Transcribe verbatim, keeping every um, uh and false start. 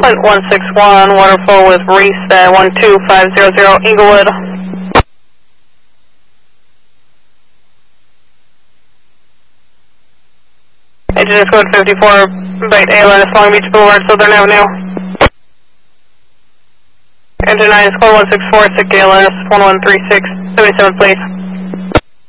Point one six one, waterfall with Reese at one two five zero zero Inglewood. Engine is code fifty-four, Byte A L N S Long Beach Boulevard, Southern Avenue. Engine nine is code one six four, Sick A L N S one one three six, seventy-seven please.